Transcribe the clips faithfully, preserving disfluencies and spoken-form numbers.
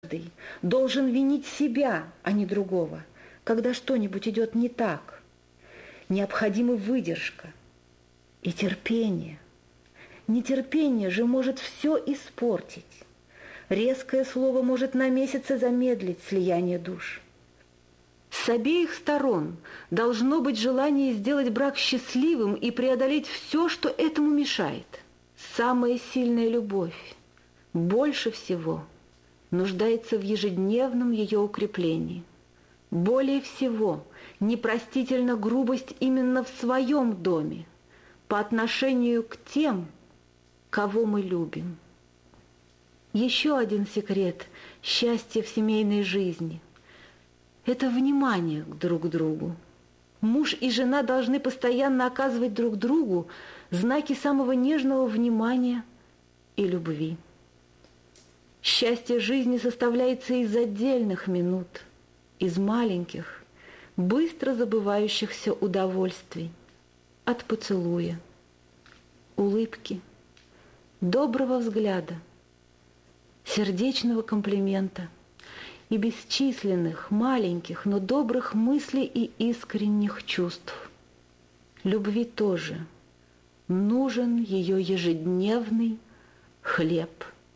Каждый должен винить себя, а не другого, когда что-нибудь идет не так. Необходима выдержка и терпение. Нетерпение же может все испортить. Резкое слово может на месяцы замедлить слияние душ. С обеих сторон должно быть желание сделать брак счастливым и преодолеть все, что этому мешает. Самая сильная любовь больше всего нуждается в ежедневном ее укреплении. Более всего непростительна грубость именно в своем доме по отношению к тем, кого мы любим. Еще один секрет счастья в семейной жизни – это внимание друг к другу. Муж и жена должны постоянно оказывать друг другу знаки самого нежного внимания и любви. Счастье жизни составляется из отдельных минут, из маленьких, быстро забывающихся удовольствий, от поцелуя, улыбки, доброго взгляда, сердечного комплимента и бесчисленных, маленьких, но добрых мыслей и искренних чувств. Любви тоже нужен ее ежедневный хлеб.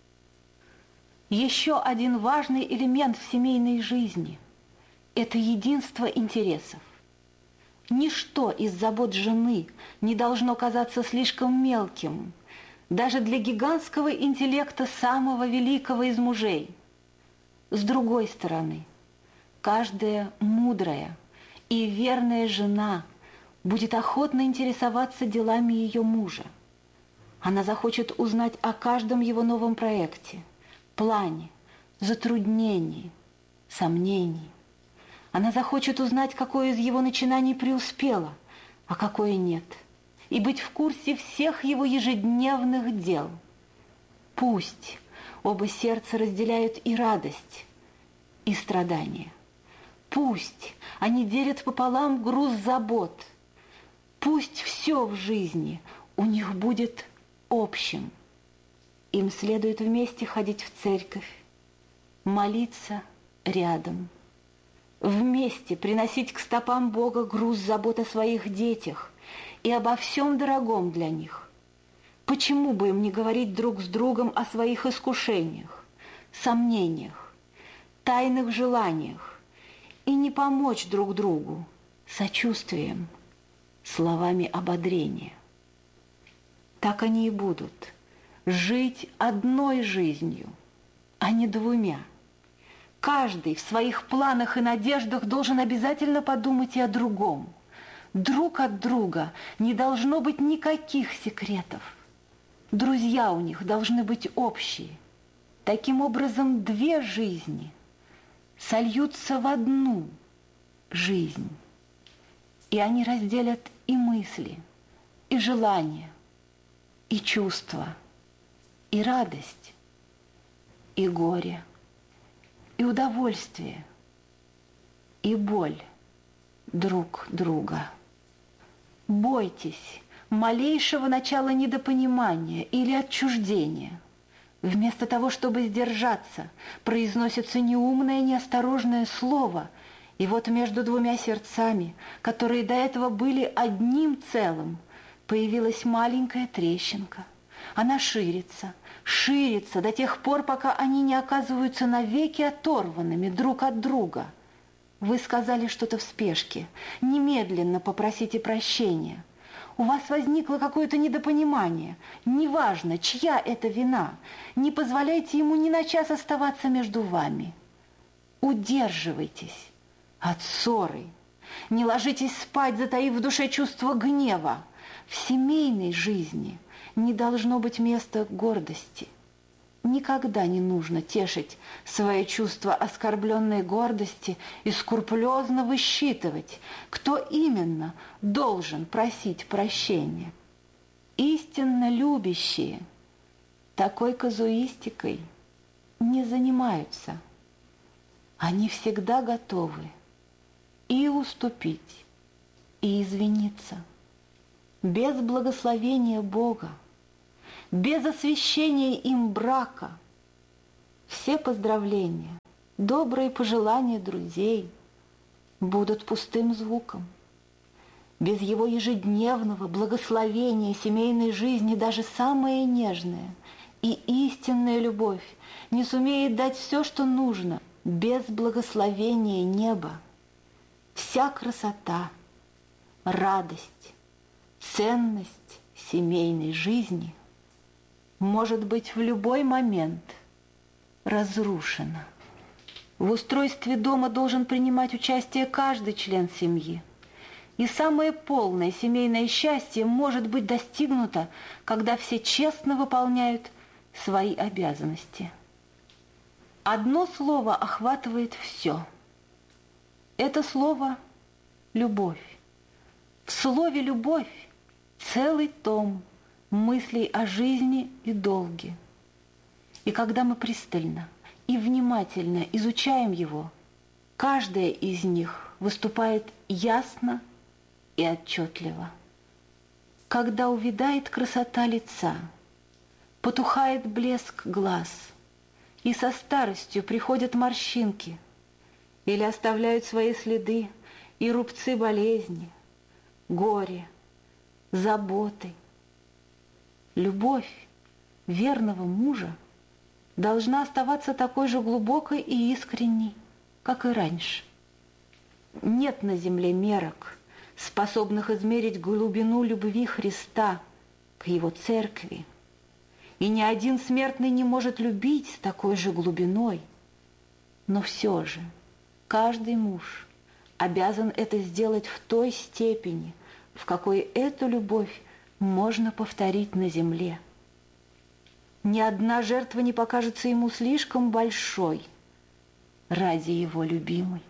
Еще один важный элемент в семейной жизни – это единство интересов. Ничто из забот жены не должно казаться слишком мелким, даже для гигантского интеллекта самого великого из мужей. С другой стороны, каждая мудрая и верная жена будет охотно интересоваться делами ее мужа. Она захочет узнать о каждом его новом проекте, плане, затруднении, сомнении. Она захочет узнать, какое из его начинаний преуспело, а какое нет, и быть в курсе всех его ежедневных дел. Пусть оба сердца разделяют и радость, и страдания. Пусть они делят пополам груз забот. Пусть все в жизни у них будет общим. Им следует вместе ходить в церковь, молиться рядом, вместе приносить к стопам Бога груз забот о своих детях и обо всем дорогом для них. Почему бы им не говорить друг с другом о своих искушениях, сомнениях, тайных желаниях и не помочь друг другу сочувствием, словами ободрения? Так они и будут жить одной жизнью, а не двумя. Каждый в своих планах и надеждах должен обязательно подумать и о другом. Друг от друга не должно быть никаких секретов. Друзья у них должны быть общие. Таким образом, две жизни сольются в одну жизнь, и они разделят и мысли, и желания, и чувства, и радость, и горе, и удовольствие, и боль друг друга. Бойтесь малейшего начала недопонимания или отчуждения. Вместо того, чтобы сдержаться, произносится неумное, неосторожное слово, и вот между двумя сердцами, которые до этого были одним целым, появилась маленькая трещинка. Она ширится, ширится до тех пор, пока они не оказываются навеки оторванными друг от друга. Вы сказали что-то в спешке. Немедленно попросите прощения. У вас возникло какое-то недопонимание. Неважно, чья это вина. Не позволяйте ему ни на час оставаться между вами. Удерживайтесь от ссоры. Не ложитесь спать, затаив в душе чувство гнева. В семейной жизни не должно быть места гордости. Никогда не нужно тешить свои чувства оскорбленной гордости и скрупулезно высчитывать, кто именно должен просить прощения. Истинно любящие такой казуистикой не занимаются. Они всегда готовы и уступить, и извиниться. Без благословения Бога, без освящения им брака, все поздравления добрые пожелания друзей будут пустым звуком. Без его ежедневного благословения семейной жизни даже самая нежная и истинная любовь не сумеет дать все, что нужно, без благословения неба. Вся красота, радость, ценность семейной жизни может быть в любой момент разрушена. В устройстве дома должен принимать участие каждый член семьи. И самое полное семейное счастье может быть достигнуто, когда все честно выполняют свои обязанности. Одно слово охватывает все. Это слово – любовь. В слове «любовь» целый том мыслей о жизни и долге. И когда мы пристально и внимательно изучаем его, каждая из них выступает ясно и отчетливо. Когда увядает красота лица, потухает блеск глаз, и со старостью приходят морщинки или оставляют свои следы и рубцы болезни, горе, заботы. Любовь верного мужа должна оставаться такой же глубокой и искренней, как и раньше. Нет на земле мерок, способных измерить глубину любви Христа к Его церкви. И ни один смертный не может любить с такой же глубиной. Но все же каждый муж обязан это сделать в той степени, в какой эту любовь можно повторить на земле. Ни одна жертва не покажется ему слишком большой ради его любимой.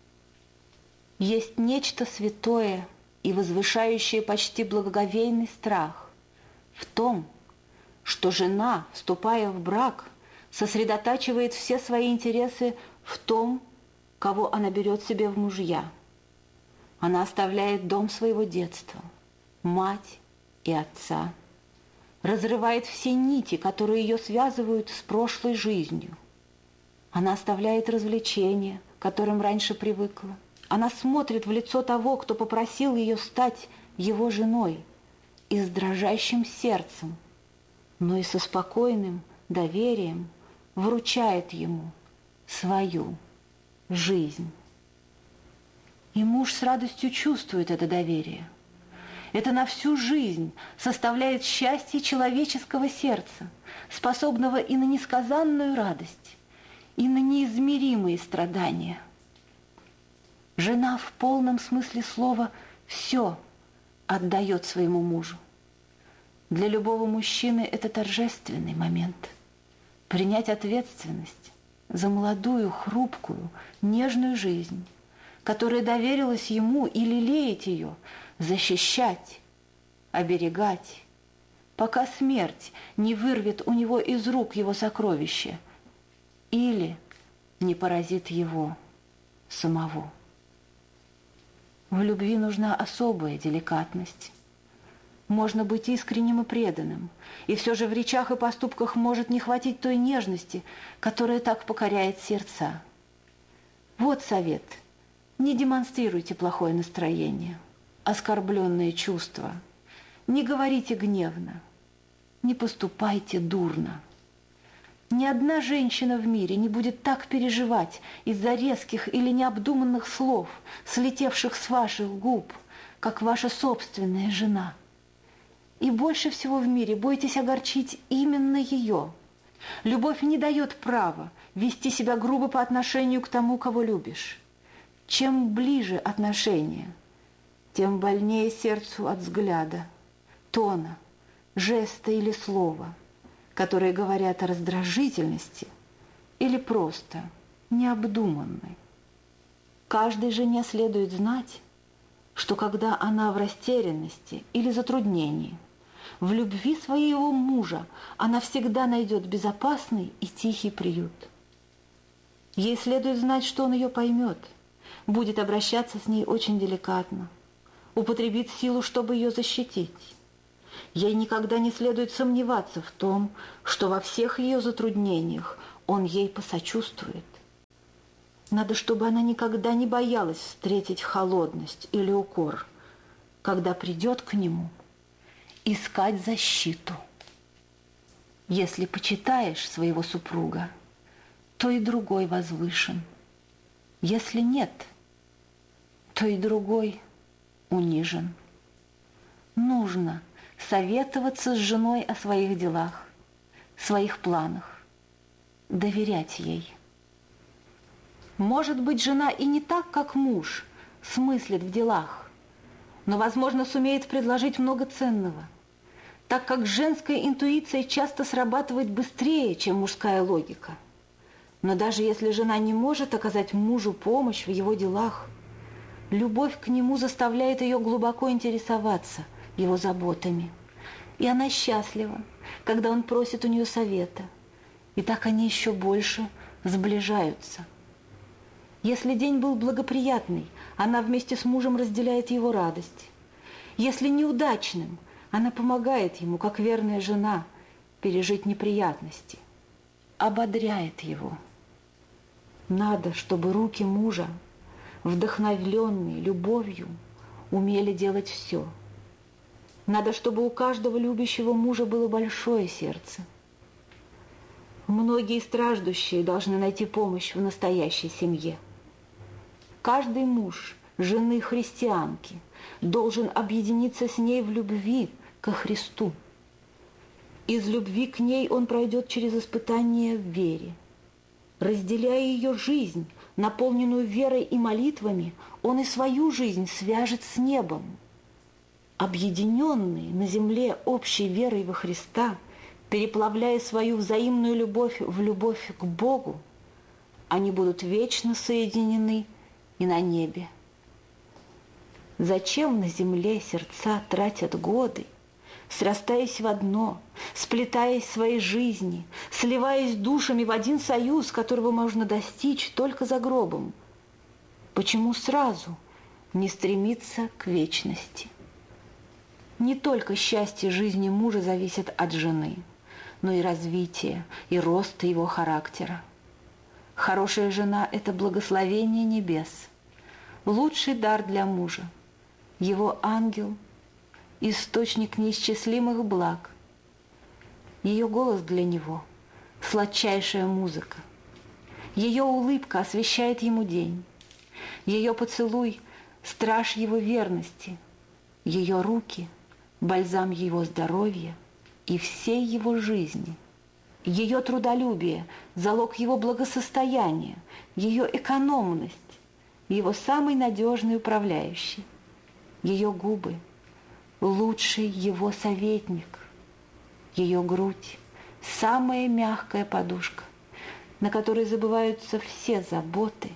Есть нечто святое и возвышающее почти благоговейный страх в том, что жена, вступая в брак, сосредотачивает все свои интересы в том, кого она берет себе в мужья. Она оставляет дом своего детства, мать и отца, разрывает все нити, которые ее связывают с прошлой жизнью. Она оставляет развлечения, к которым раньше привыкла. Она смотрит в лицо того, кто попросил ее стать его женой, и с дрожащим сердцем, но и со спокойным доверием вручает ему свою жизнь. И муж с радостью чувствует это доверие. Это на всю жизнь составляет счастье человеческого сердца, способного и на несказанную радость, и на неизмеримые страдания. Жена в полном смысле слова все отдает своему мужу. Для любого мужчины это торжественный момент. Принять ответственность за молодую, хрупкую, нежную жизнь, которая доверилась ему, и лелеять ее, защищать, оберегать, пока смерть не вырвет у него из рук его сокровище или не поразит его самого. В любви нужна особая деликатность. Можно быть искренним и преданным, и все же в речах и поступках может не хватить той нежности, которая так покоряет сердца. Вот совет. Не демонстрируйте плохое настроение, оскорбленные чувства. Не говорите гневно, не поступайте дурно. Ни одна женщина в мире не будет так переживать из-за резких или необдуманных слов, слетевших с ваших губ, как ваша собственная жена. И больше всего в мире бойтесь огорчить именно ее. Любовь не дает права вести себя грубо по отношению к тому, кого любишь. Чем ближе отношения, тем больнее сердцу от взгляда, тона, жеста или слова, которые говорят о раздражительности или просто необдуманной. Каждой жене следует знать, что когда она в растерянности или затруднении, в любви своего мужа она всегда найдет безопасный и тихий приют. Ей следует знать, что он ее поймет, будет обращаться с ней очень деликатно, употребит силу, чтобы ее защитить. Ей никогда не следует сомневаться в том, что во всех ее затруднениях он ей посочувствует. Надо, чтобы она никогда не боялась встретить холодность или укор, когда придет к нему искать защиту. Если почитаешь своего супруга, то и другой возвышен. Если нет, то и другой унижен. Нужно советоваться с женой о своих делах, своих планах, доверять ей. Может быть, жена и не так, как муж, смыслит в делах, но, возможно, сумеет предложить много ценного, так как женская интуиция часто срабатывает быстрее, чем мужская логика. Но даже если жена не может оказать мужу помощь в его делах, любовь к нему заставляет ее глубоко интересоваться его заботами. И она счастлива, когда он просит у нее совета. И так они еще больше сближаются. Если день был благоприятный, она вместе с мужем разделяет его радость. Если неудачным, она помогает ему, как верная жена, пережить неприятности, ободряет его. Надо, чтобы руки мужа, вдохновленные любовью, умели делать все. Надо, чтобы у каждого любящего мужа было большое сердце. Многие страждущие должны найти помощь в настоящей семье. Каждый муж жены христианки должен объединиться с ней в любви ко Христу. Из любви к ней он пройдет через испытание в вере. Разделяя ее жизнь, наполненную верой и молитвами, он и свою жизнь свяжет с небом. Объединенные на земле общей верой во Христа, переплавляя свою взаимную любовь в любовь к Богу, они будут вечно соединены и на небе. Зачем на земле сердца тратят годы, срастаясь в одно, сплетаясь в своей жизни, сливаясь душами в один союз, которого можно достичь только за гробом? Почему сразу не стремиться к вечности? Не только счастье жизни мужа зависит от жены, но и развитие, и рост его характера. Хорошая жена – это благословение небес, лучший дар для мужа, его ангел – источник неисчислимых благ. Ее голос для него – сладчайшая музыка. Ее улыбка освещает ему день. Ее поцелуй – страж его верности. Ее руки – бальзам его здоровья и всей его жизни. Ее трудолюбие – залог его благосостояния, ее экономность – его самый надежный управляющий. Ее губы – лучший его советник. Ее грудь – самая мягкая подушка, на которой забываются все заботы,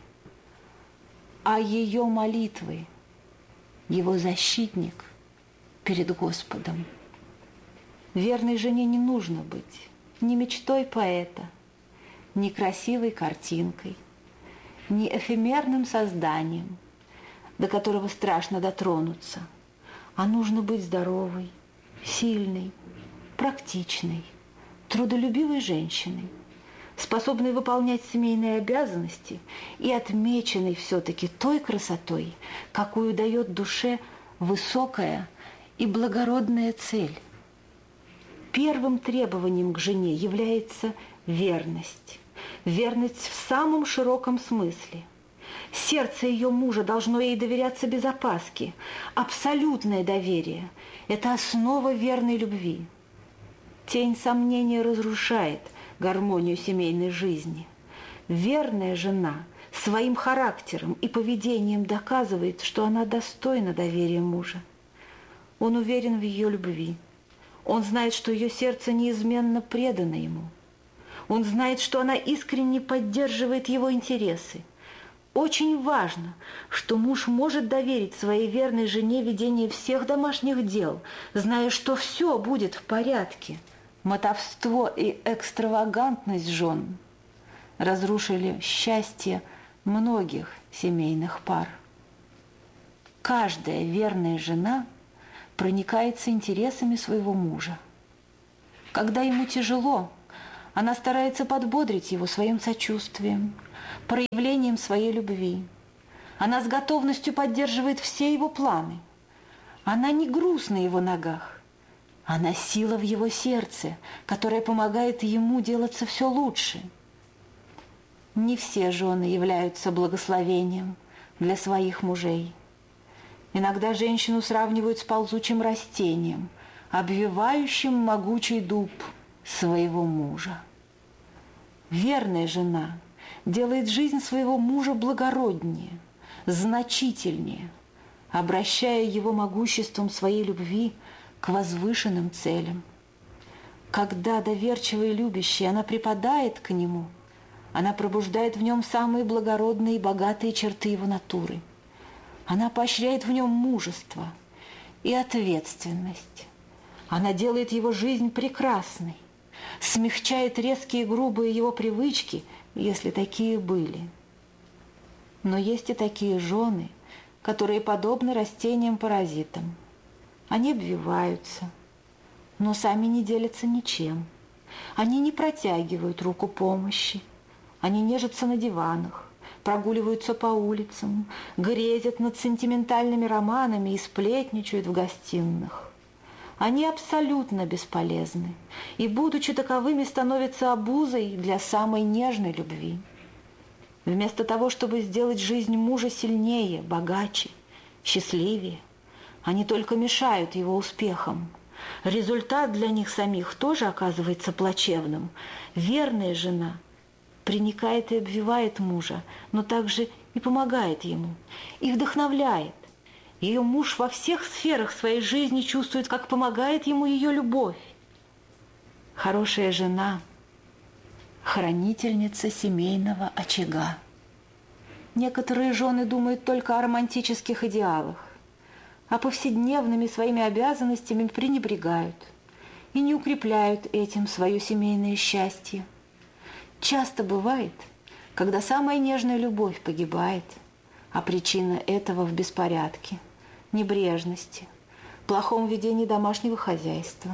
а ее молитвы – его защитник перед Господом. Верной жене не нужно быть ни мечтой поэта, ни красивой картинкой, ни эфемерным созданием, до которого страшно дотронуться, а нужно быть здоровой, сильной, практичной, трудолюбивой женщиной, способной выполнять семейные обязанности и отмеченной все-таки той красотой, какую дает душе высокая и благородная цель. Первым требованием к жене является верность. Верность в самом широком смысле. Сердце ее мужа должно ей доверяться без опаски. Абсолютное доверие – это основа верной любви. Тень сомнения разрушает гармонию семейной жизни. Верная жена своим характером и поведением доказывает, что она достойна доверия мужа. Он уверен в ее любви. Он знает, что ее сердце неизменно предано ему. Он знает, что она искренне поддерживает его интересы. Очень важно, что муж может доверить своей верной жене ведение всех домашних дел, зная, что все будет в порядке. Мотовство и экстравагантность жен разрушили счастье многих семейных пар. Каждая верная жена проникается интересами своего мужа. Когда ему тяжело, Она старается подбодрить его своим сочувствием, проявлением своей любви. Она с готовностью поддерживает все его планы. Она не груз на его ногах. Она сила в его сердце, которая помогает ему делаться все лучше. Не все жены являются благословением для своих мужей. Иногда женщину сравнивают с ползучим растением, обвивающим могучий дуб своего мужа. Верная жена делает жизнь своего мужа благороднее, значительнее, обращая его могуществом своей любви к возвышенным целям. Когда доверчивая и любящая она припадает к нему, она пробуждает в нем самые благородные и богатые черты его натуры. Она поощряет в нем мужество и ответственность. Она делает его жизнь прекрасной, смягчает резкие и грубые его привычки, если такие были. Но есть и такие жены, которые подобны растениям-паразитам. Они обвиваются, но сами не делятся ничем. Они не протягивают руку помощи. Они нежатся на диванах, прогуливаются по улицам, грезят над сентиментальными романами и сплетничают в гостиных. Они абсолютно бесполезны и, будучи таковыми, становятся обузой для самой нежной любви. Вместо того, чтобы сделать жизнь мужа сильнее, богаче, счастливее, они только мешают его успехам. Результат для них самих тоже оказывается плачевным. Верная жена приникает и обвивает мужа, но также и помогает ему, и вдохновляет. Ее муж во всех сферах своей жизни чувствует, как помогает ему ее любовь. Хорошая жена – хранительница семейного очага. Некоторые жены думают только о романтических идеалах, а повседневными своими обязанностями пренебрегают и не укрепляют этим свое семейное счастье. Часто бывает, когда самая нежная любовь погибает, а причина этого в беспорядке, небрежности, плохом ведении домашнего хозяйства.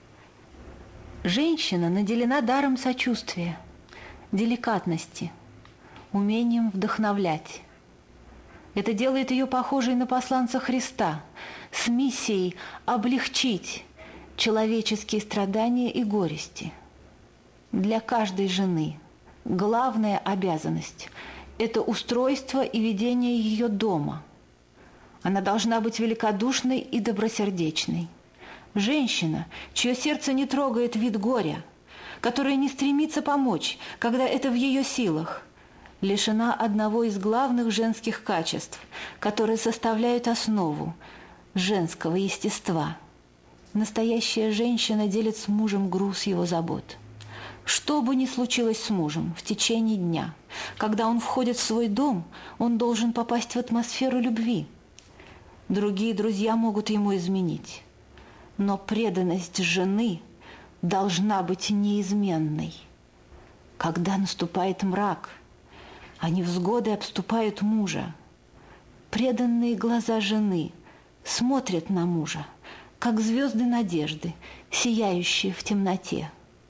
Женщина наделена даром сочувствия, деликатности, умением вдохновлять. Это делает ее похожей на посланца Христа с миссией облегчить человеческие страдания и горести. Для каждой жены главная обязанность – это устройство и ведение ее дома. Она должна быть великодушной и добросердечной. Женщина, чье сердце не трогает вид горя, которая не стремится помочь, когда это в ее силах, лишена одного из главных женских качеств, которые составляют основу женского естества. Настоящая женщина делит с мужем груз его забот. Что бы ни случилось с мужем в течение дня, когда он входит в свой дом, он должен попасть в атмосферу любви. Другие друзья могут ему изменить, но преданность жены должна быть неизменной. Когда наступает мрак, а невзгоды обступают мужа, преданные глаза жены смотрят на мужа, как звезды надежды, сияющие в темноте.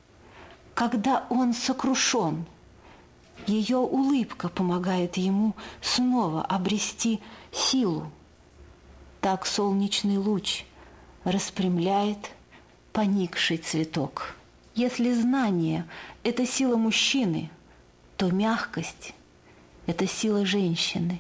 Когда он сокрушен, ее улыбка помогает ему снова обрести силу. Так солнечный луч распрямляет поникший цветок. Если знание – это сила мужчины, то мягкость – это сила женщины.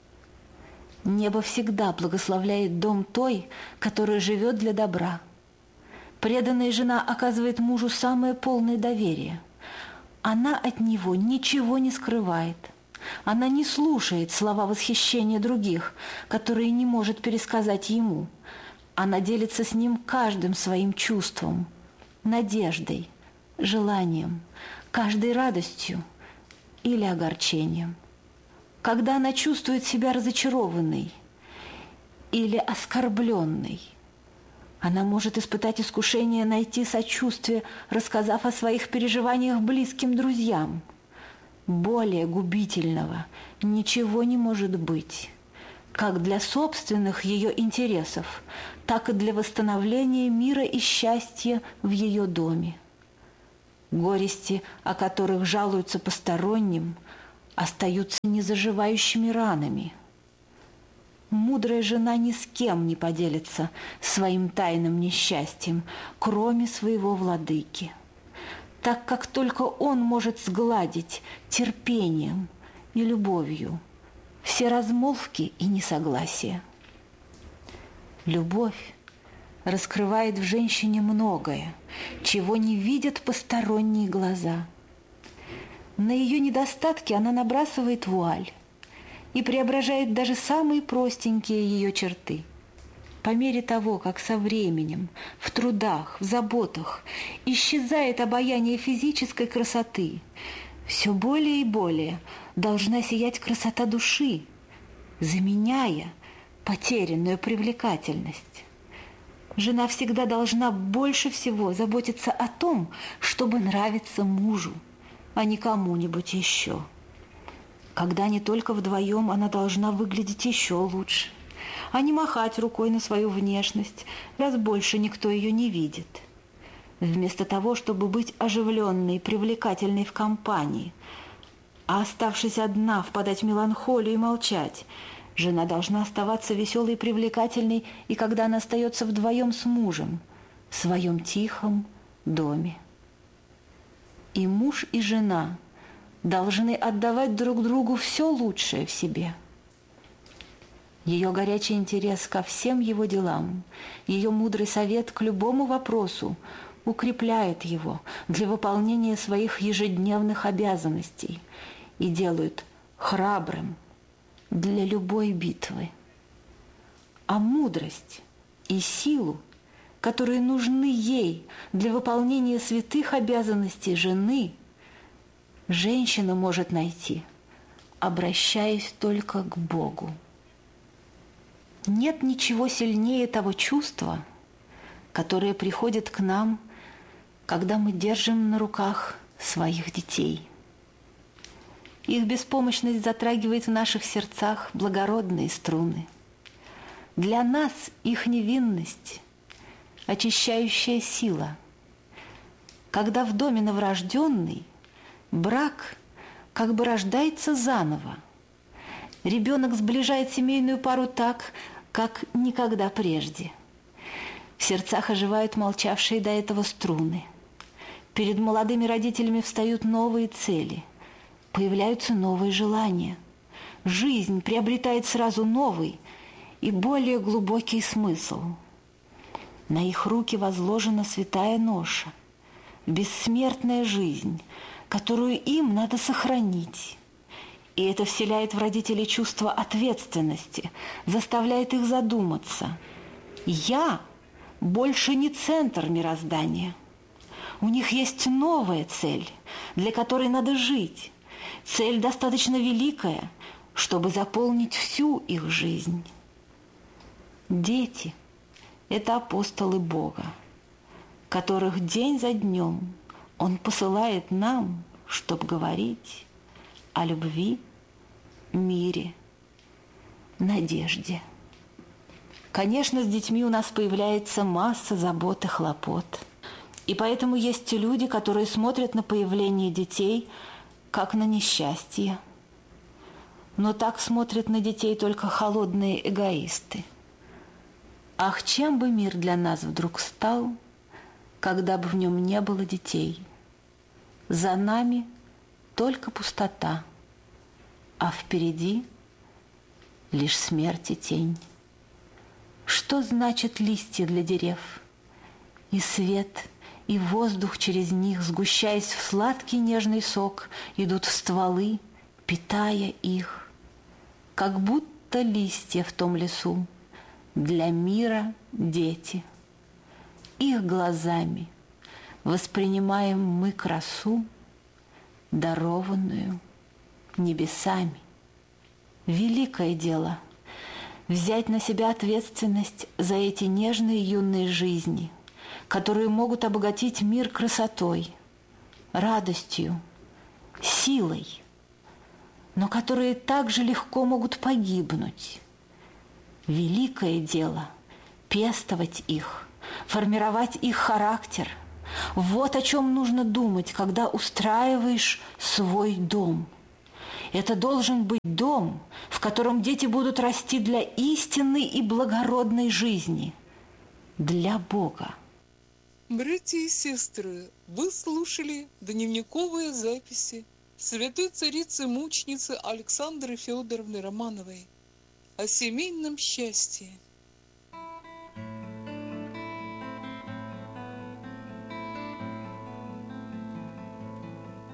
Небо всегда благословляет дом той, которая живет для добра. Преданная жена оказывает мужу самое полное доверие. Она от него ничего не скрывает. Она не слушает слова восхищения других, которые не может пересказать ему. Она делится с ним каждым своим чувством, надеждой, желанием, каждой радостью или огорчением. Когда она чувствует себя разочарованной или оскорбленной, она может испытать искушение найти сочувствие, рассказав о своих переживаниях близким друзьям. Более губительного ничего не может быть, как для собственных ее интересов, так и для восстановления мира и счастья в ее доме. Горести, о которых жалуются посторонним, остаются незаживающими ранами. Мудрая жена ни с кем не поделится своим тайным несчастьем, кроме своего владыки, так как только он может сгладить терпением и любовью все размолвки и несогласия. Любовь раскрывает в женщине многое, чего не видят посторонние глаза. На ее недостатки она набрасывает вуаль и преображает даже самые простенькие ее черты. По мере того, как со временем, в трудах, в заботах исчезает обаяние физической красоты, все более и более должна сиять красота души, заменяя потерянную привлекательность. Жена всегда должна больше всего заботиться о том, чтобы нравиться мужу, а не кому-нибудь еще. Когда не только вдвоем, она должна выглядеть еще лучше, а не махать рукой на свою внешность, раз больше никто ее не видит. Вместо того, чтобы быть оживленной и привлекательной в компании, а оставшись одна, впадать в меланхолию и молчать, жена должна оставаться веселой и привлекательной, и когда она остается вдвоем с мужем, в своем тихом доме. И муж, и жена должны отдавать друг другу все лучшее в себе. Ее горячий интерес ко всем его делам, ее мудрый совет к любому вопросу укрепляет его для выполнения своих ежедневных обязанностей и делают храбрым для любой битвы. А мудрость и силу, которые нужны ей для выполнения святых обязанностей жены, женщина может найти, обращаясь только к Богу. Нет ничего сильнее того чувства, которое приходит к нам, когда мы держим на руках своих детей. Их беспомощность затрагивает в наших сердцах благородные струны. Для нас их невинность – очищающая сила. Когда в доме новорожденный, брак как бы рождается заново. Ребенок сближает семейную пару так, как никогда прежде. В сердцах оживают молчавшие до этого струны. Перед молодыми родителями встают новые цели, появляются новые желания. Жизнь приобретает сразу новый и более глубокий смысл. На их руки возложена святая ноша, бессмертная жизнь, которую им надо сохранить. И это вселяет в родителей чувство ответственности, заставляет их задуматься. Я больше не центр мироздания. У них есть новая цель, для которой надо жить. Цель достаточно великая, чтобы заполнить всю их жизнь. Дети – это апостолы Бога, которых день за днем Он посылает нам, чтобы говорить о любви, мире, надежде. Конечно, с детьми у нас появляется масса забот и хлопот. И поэтому есть люди, которые смотрят на появление детей как на несчастье. Но так смотрят на детей только холодные эгоисты. Ах, чем бы мир для нас вдруг стал, когда бы в нем не было детей? За нами только пустота, а впереди лишь смерть и тень. Что значит листья для дерев? И свет, и воздух через них, сгущаясь в сладкий нежный сок, идут в стволы, питая их, как будто листья в том лесу, для мира дети. Их глазами воспринимаем мы красу, дарованную небесами. Великое дело – взять на себя ответственность за эти нежные юные жизни, которые могут обогатить мир красотой, радостью, силой, но которые также легко могут погибнуть. Великое дело – пестовать их, формировать их характер, Вот о чем нужно думать, когда устраиваешь свой дом. Это должен быть дом, в котором дети будут расти для истинной и благородной жизни, для Бога. Братья и сестры, вы слушали дневниковые записи святой царицы-мученицы Александры Федоровны Романовой о семейном счастье.